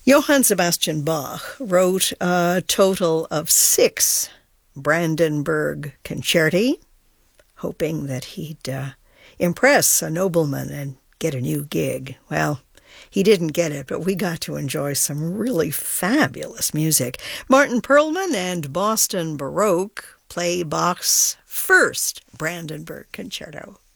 Johann Sebastian Bach wrote a total of 6 Brandenburg Concerti, hoping that he'd impress a nobleman and get a new gig. Well, he didn't get it, but we got to enjoy some really fabulous music. Martin Perlman and Boston Baroque play Bach's first Brandenburg Concerto.